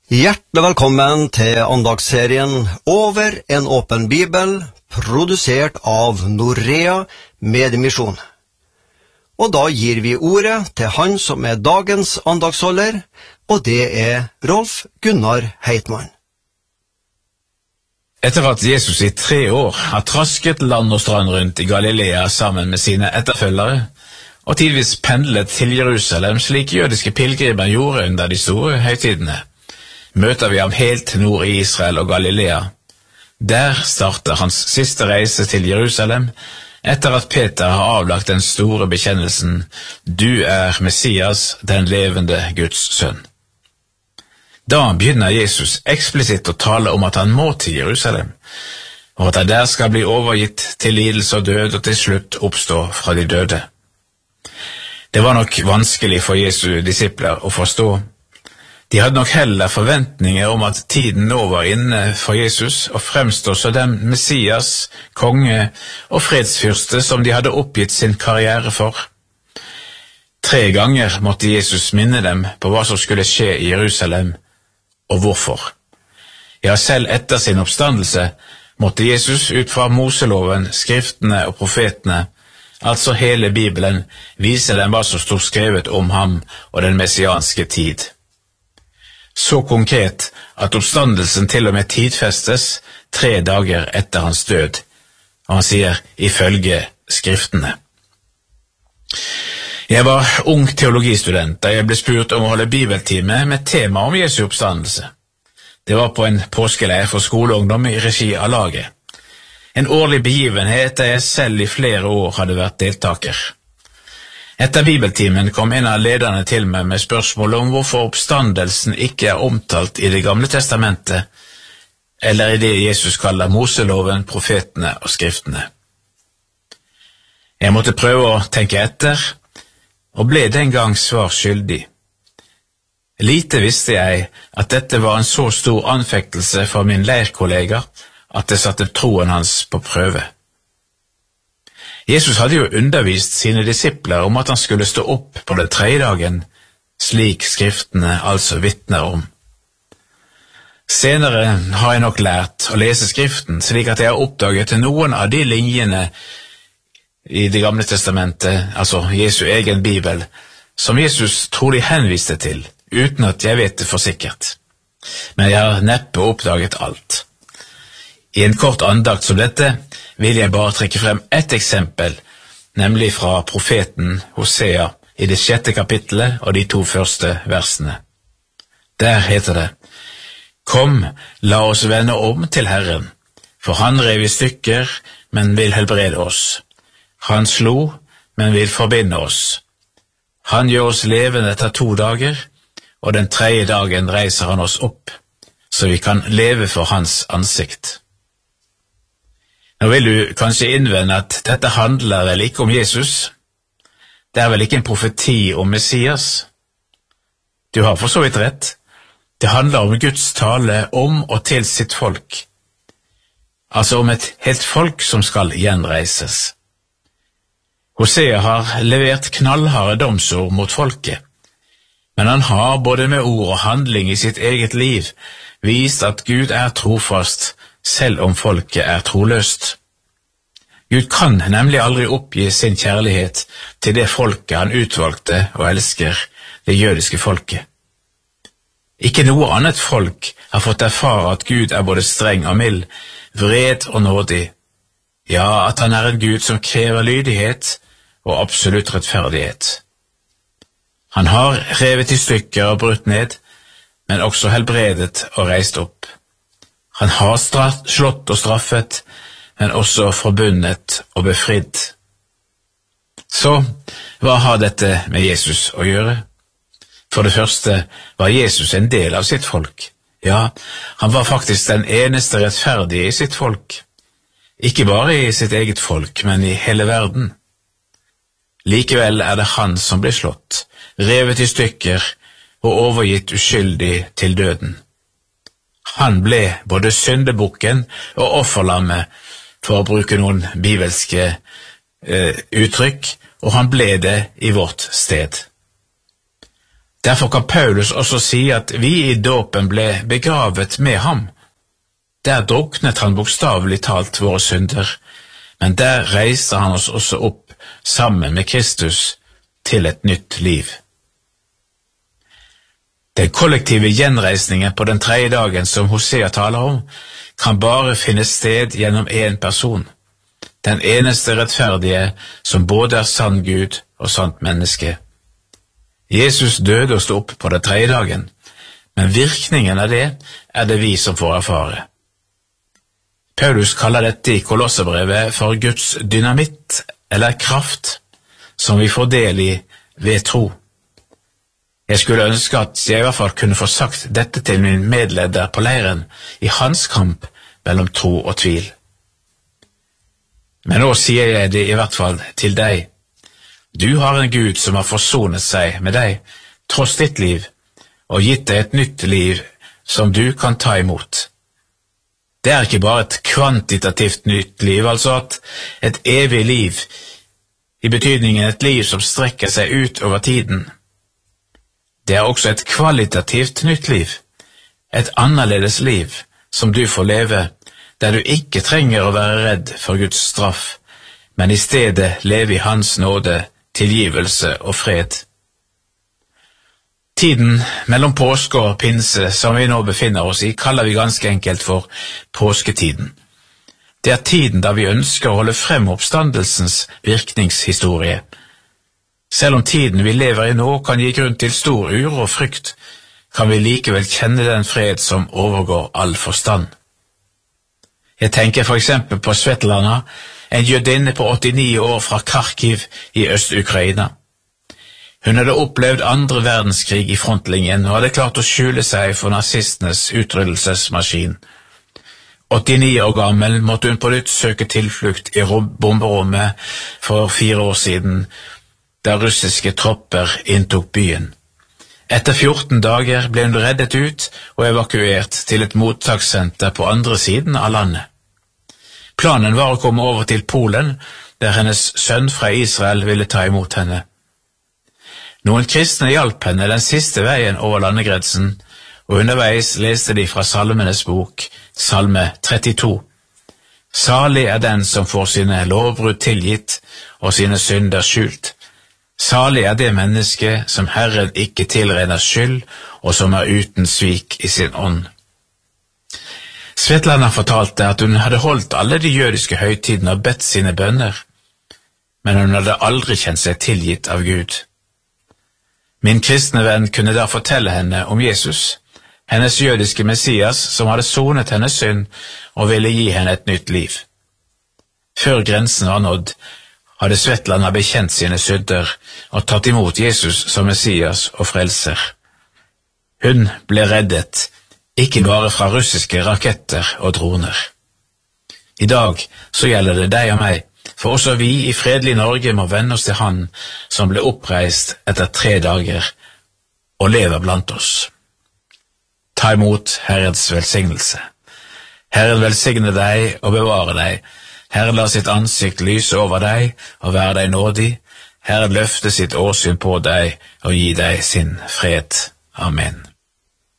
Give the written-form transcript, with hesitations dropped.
Hjertelig velkommen til andagsserien Over en åpen bibel, produsert av Norea Mediemisjon. Og da gir vi ordet til han som dagens andagsholder, og det Rolf Gunnar Heitmann. Etter at Jesus i 3 år har trasket land og strand rundt i Galilea sammen med sine etterfølgere, og tidvis pendlet til Jerusalem slik jødiske pilgrimer gjorde under de store høytidene, møter vi ham helt nord i Israel og Galilea. Der starter hans siste reise til Jerusalem, etter at Peter har avlagt den store bekjennelsen, «Du Messias, den levende Guds sønn». Da begynner Jesus eksplisitt å tale om at han må til Jerusalem, og at han der skal bli overgitt til lidelse og død og til slutt oppstå fra de døde. Det var nok vanskelig for Jesu disipler å forstå. De hadde nok heller forventninger om at tiden nå var inne for Jesus og fremstå som den Messias, konge og fredsfyrste som de hadde oppgitt sin karriere for. 3 ganger måtte Jesus minne dem på hva som skulle skje i Jerusalem, og hvorfor. Ja, selv etter sin oppstandelse måtte Jesus ut fra Moseloven, skriftene og profetene, altså hele Bibelen, vise dem hva som stod skrevet om ham og den messianske tid. Så konkret at oppstandelsen til og med tidfestes 3 dager etter hans død, og han sier ifølge skriftene. Jeg var ung teologistudent da jeg ble spurt om å holde bibeltime med tema om Jesu oppstandelse. Det var på en påskeleir for skoleungdom i regi av laget. En årlig begivenhet der jeg selv i flere år hadde vært deltaker. Etter bibeltimen kom en av lederne til meg med spørsmål om hvorfor oppstandelsen ikke omtalt i Det gamle testamentet, eller i det Jesus kaller Moseloven, profetene og skriftene. Jeg måtte prøve å tenke etter, og ble den gang svar skyldig. Lite visste jeg at dette var en så stor anfektelse for min leirkollega at det satte troen hans på prøve. Jesus hadde jo undervist sine disipler om at han skulle stå opp på den 3. dagen, slik skriftene altså vitner om. Senere har jeg nok lært å lese skriften, slik at jeg har oppdaget noen av de linjene i Det gamle testamentet, altså Jesu egen bibel, som Jesus trolig henviste til, uten at jeg vet det for sikkert. Men jeg har neppe oppdaget alt. I en kort andakt som dette vil jeg bare trekke frem ett eksempel, nemlig fra profeten Hosea i det 6. kapittelet og de 2 første versene. Der heter det: «Kom, la oss vende om til Herren, for han rev i stykker, men vil helbrede oss. Han slo, men vil forbinde oss. Han gjør oss levende etter 2 dager, og den 3. dagen reiser han oss opp, så vi kan leve for hans ansikt.» Nå vil du kanskje innvende at dette handler vel ikke om Jesus. Det vel ikke en profeti om Messias. Du har for så vidt rett. Det handler om Guds tale om og til sitt folk. Altså om et helt folk som skal gjenreises. Hosea har levert knallharde domsord mot folket, men han har både med ord og handling i sitt eget liv vist at Gud trofast, selv om folket troløst. Gud kan nemlig aldri oppgi sin kjærlighet til det folket han utvalgte og elsker, det jødiske folket. Ikke noe annet folk har fått erfare at Gud både streng og mild, vred og nådig, ja, at han en Gud som krever lydighet og absolutt rettferdighet. Han har revet i stykker og brutt ned, men også helbredet og reist opp. Han har slått og straffet, men også forbundet og befridd. Så, hva har dette med Jesus å gjøre? For det første var Jesus en del av sitt folk. Ja, han var faktisk den eneste rettferdige i sitt folk. Ikke bare i sitt eget folk, men i hele verden. Likevel det han som ble slått, revet i stykker og overgitt uskyldig til døden. Han ble både syndebukken og offerlammet, for å bruke noen bibelske uttrykk, og han ble det i vårt sted. Derfor kan Paulus også si at vi i dåpen ble begravet med ham. Der druknet han bokstavelig talt våre synder, men der reiser han oss også opp sammen med Kristus til et nytt liv. Den kollektive gjenreisningen på den tredje dagen som Hosea taler om, kan bare finne sted gjennom en person, den eneste rettferdige som både er sann Gud og sant menneske. Jesus døde og stod opp på den tredje dagen, men virkningen av det er det vi som får erfare. Paulus kaller dette i Kolosserbrevet for Guds dynamitt, eller kraft, som vi får del i ved tro. Jeg skulle ønske at jeg i hvert fall kunne få sagt dette til min medleder på leiren i hans kamp mellom tro og tvil. Men nå sier jeg det i hvert fall til deg. Du har en Gud som har forsonet seg med deg, tross ditt liv, og gitt deg et nytt liv som du kan ta imot. Det er ikke bare et kvantitativt nytt liv, altså et evig liv, i betydningen et liv som strekker seg ut over tiden. Det er også et kvalitativt nytt liv, et annerledes liv som du får leve, der du ikke trenger å være redd for Guds straff, men i stedet leve i Hans nåde, tilgivelse og fred. Tiden mellom påske og pinse som vi nå befinner oss i, kaller vi ganske enkelt for påsketiden. Det er tiden da vi ønsker å holde frem oppstandelsens virkningshistorie. Selv om tiden vi lever i nå kan gi grunn til stor uro og frykt, kan vi likevel kjenne den fred som overgår all forstand. Jeg tenker for eksempel på Svetlana, en jødinne på 89 år fra Kharkiv i Øst-Ukraina. Hun hadde opplevd 2. verdenskrig i frontlinjen og hadde klart å skjule seg for nazistenes utryddelsesmaskin. 89 år gammel måtte hun på nytt søke tilflukt i bomberommet for 4 år siden, da russiske tropper inntok byen. Etter 14 dager ble hun reddet ut og evakuert til et mottakssenter på andre siden av landet. Planen var å komme over til Polen, der hennes sønn fra Israel ville ta imot henne. Noen kristne hjalp henne den siste veien over landegrensen, og underveis leste de fra Salmenes bok, Salme 32. Salig er den som får sine lovbrudd tilgitt og sine synder skjult. Salig er det menneske som Herren ikke tilregner skyld, og som er uten svik i sin ånd. Svetlana fortalte at hun hadde holdt alle de jødiske høytidene og bedt sine bønner, men hun hadde aldri kjent seg tilgitt av Gud. Min kristne venn kunne da fortelle henne om Jesus, hennes jødiske Messias som hadde sonet hennes synd og ville gi henne et nytt liv. Før grensen var nådd, hadde Svetlana bekjent sine synder og tatt imot Jesus som Messias og frelser. Hun ble reddet, ikke bare fra russiske raketter og droner. I dag så gjelder det deg og meg, for også vi i fredelig Norge må vende oss til Han som ble oppreist etter 3 dager og lever blant oss. Ta imot Herrens velsignelse. Herren velsigne deg og bevare deg. Herren la sitt ansikt lyse over deg og være deg nådig. Herren løfte sitt åsyn på deg og gi deg sin fred. Amen.